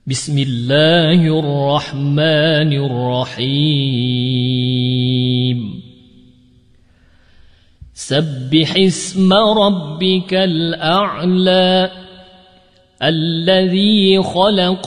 بسم الله الرحمن الرحيم سبح اسم ربك الأعلى الذي خلق